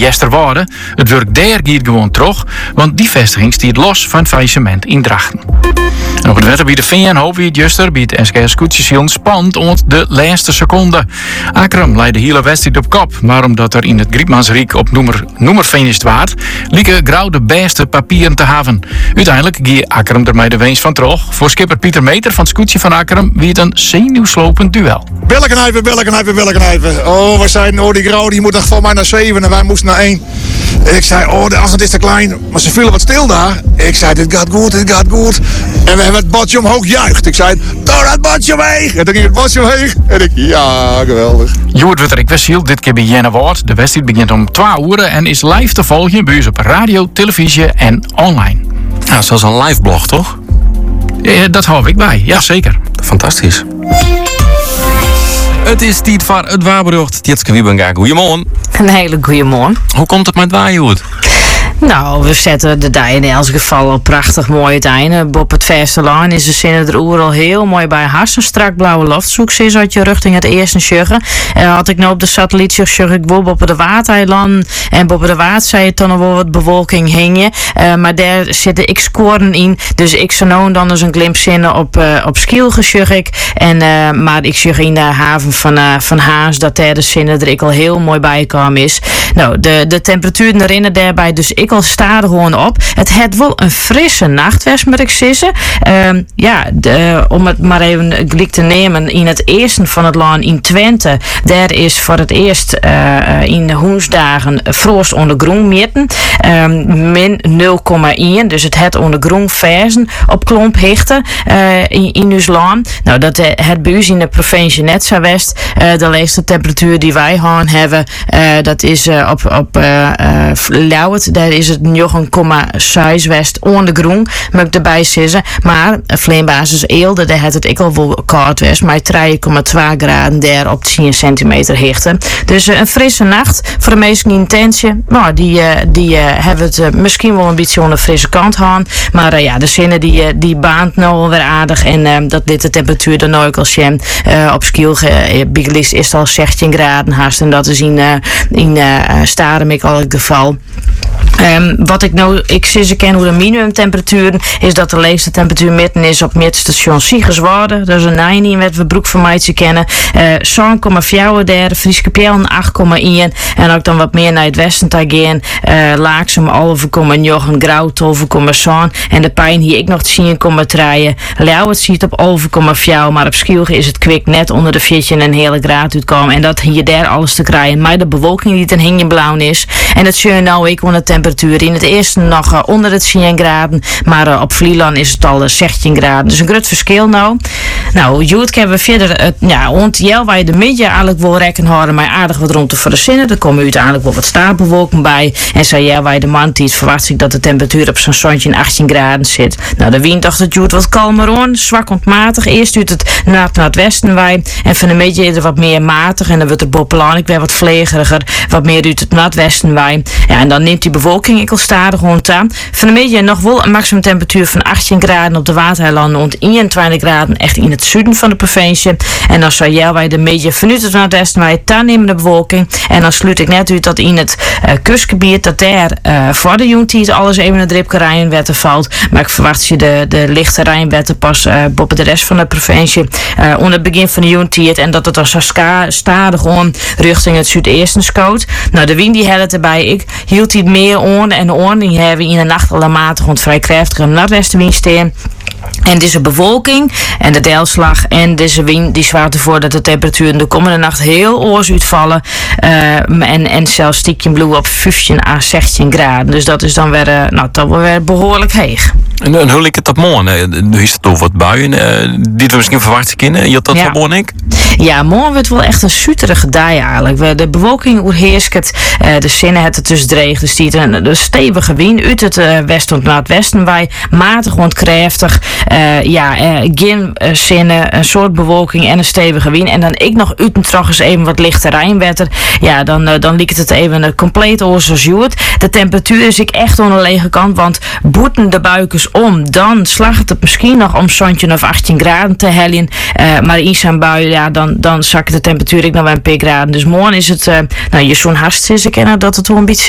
Jesterwoude. Het werk daar gaat gewoon terug, want die vestiging stiert los van het faillissement in Drachten. En op het wetter bij de Veen hoop wie het juster bij het SKS Koetsjeshiel spannend ont de laatste seconde. Akram leidde de hele wedstrijd op kop, maar omdat er in het Griepmansriek op noemer finished waard, lieken Grauw de beste papieren te hebben. Uiteindelijk ging Akram ermee de weens van terug. Voor skipper Pieter Meter van het scootje van Akram wie het een zenuwslopend duel. Bellenknijpen. Oh, we zeiden, die Grauw die moet nog voor mij naar 7 en wij moesten naar 1. Ik zei, de afstand is te klein, maar ze vielen wat stil daar. Ik zei, dit gaat goed. En we hebben het bordje omhoog juicht. Ik zei, doe dat bordje omheen. En toen ging het bordje omheen. En ik, ja, geweldig. Joert Wutterik Wessiel, dit keer bij Jenne Woord. De wedstrijd begint om 12 uur en is live te volgen bij ons op radio, televisie en online. Ja, zoals een live blog, toch? Dat hou ik bij, ja zeker. Fantastisch. Het is tijd voor het waarbericht. Tjitske Wiebenga, goeiemorgen. Een hele goede morgen. Hoe komt het met waaien, Joert? Nou, we zetten de dag in elk geval al prachtig mooi het einde. Op het Vesterlaan is de zinnen er al heel mooi bij Hassen. Strak blauwe luchtzoek is uit je richting het eerste sjuggen. Had ik nou op de satelliet sjuggen ik op de Waardeiland. En op de Waard zei het dan nog wel wat bewolking hingen. Maar daar zitten ik scoren in. Dus ik zou nou dan eens een glimp zinnen op Skiel gesjug ik. Maar ik sjug in de haven van Haas dat daar de zinnen er ik al heel mooi bij gekomen is. Nou, de temperatuur erin daarbij dus ik al sta er gewoon op. Het had wel een frisse nachtwest, moet ik zeggen. Om het maar even gelijk te nemen. In het eerste van het land in Twente. Daar is voor het eerst in de woensdagen frost onder groen meten. Min 0,1. Dus het had onder groen versen op klomp hichten in ons land. Nou, dat het bij ons in de provincie net zo west. De laagste temperatuur die wij gaan hebben. Dat is op Ljouwert. Daar is het 9,6 west onder groen, moet ik erbij zeggen. Maar Vleenbasis Eelde, daar had het ik al wel koud west, maar 3,2 graden daar op 10 centimeter hichten. Dus een frisse nacht voor de meesten in tentje. Nou, die hebben het misschien wel een beetje aan de frisse kant gaan. Maar de zinnen die baant nou weer aardig en dat dit de temperatuur dan ook als je op Skiel is het al 16 graden haast en dat is in Staremik al het geval. Wat ik zie ken hoe de minimumtemperatuur is dat de laagste temperatuur midden is op meetstation Siegerswoude. Dat is een 9 wat we broek van mij te kennen. 7,4 daar, Frieske Pjellen 8,1 en ook dan wat meer naar het westen te gaan. Laaksem 11,9, Grauw 12,7 en de pijn hier ik nog 10,3. Ljouwert ziet op 11,4, maar op Schielge is het kwik net onder de 14 en hele graad uitkomen en dat hier daar alles te krijgen. Maar de bewolking die ten hingen blauw is en dat zie je nou ik onder de temperatuur in het eerste nog onder het 10 graden, maar op Vlieland is het al 16 graden. Dus een groot verschil nou. Nou, Joet hebben we verder waar je de midden eigenlijk wil rekken houden, maar aardig wat rond te verzinnen. Er komen uiteindelijk wel wat stapelwolken bij. En zo waar je de maand verwacht ik dat de temperatuur op zo'n zonnetje in 18 graden zit. Nou, de wind dacht het Joet wat kalmer aan, zwak ontmatig. Eerst uit het naar het westen wij en van de midden is er wat meer matig en dan wordt er boppelaan ik weer wat vlegeriger, wat meer uit het noordwesten wij. Ja, en dan neemt die bewolking ik al stadig rond aan. Van de midden nog wel een maximum temperatuur van 18 graden op de Waterheilanden rond 21 graden echt in het zuiden van de provincie. En dan zou wij de midden vanuit het noordwesten wij dan nemen de bewolking. En dan sluit ik net uit dat in het kustgebied dat daar voor de Juntiet alles even een dripke Rijnwetten valt. Maar ik verwacht je de lichte Rijnwetten pas op de rest van de provincie onder het begin van de Juntiet en dat het dan zo stadig om richting het zuidesten scoot. Nou, de wind die had het erbij. Ik hield die meer on en de oorning hebben in de nacht al matig rond vrij krachtige noordwestenwind staan. En deze bewolking en de deelslag en deze wind die zwaart ervoor dat de temperaturen de komende nacht heel oors uitvallen. En zelfs stiekje blue op 15 à 16 graden. Dus dat is dan weer, toch wel weer behoorlijk heeg. En hoe lijkt het op morgen? Nu is het over wat buien die we misschien verwachten kunnen. Je had dat van morgen ik? Ja, morgen wordt wel echt een zuterige dag eigenlijk. De bewolking oerheerst het. De zinnen het dus dreig. Dus die een stevige wind uit het westen tot noordwesten wij. Matig ontkrachtig. Geen zinnen, een soort bewolking en een stevige wind. En dan ik nog uit en terug eens even wat lichte Rijnwetter. Ja, dan liekt het even compleet oorzazuurd. De temperatuur is ik echt aan de lege kant. Want boeten de buikens om. Dan slaagt het misschien nog om zo'n of 18 graden te hellen. Maar in zijn bui, dan zakt de temperatuur ik nog wel een paar graden. Dus morgen is het, je zo'n haast is ik dat het wel een beetje